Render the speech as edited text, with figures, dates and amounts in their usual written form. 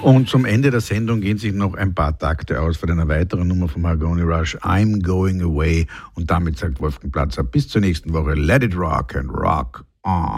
Und zum Ende der Sendung gehen sich noch ein paar Takte aus für eine weitere Nummer vom Mahagoni Rush, I'm Going Away. Und damit sagt Wolfgang Platzer, bis zur nächsten Woche. Let it rock and rock on.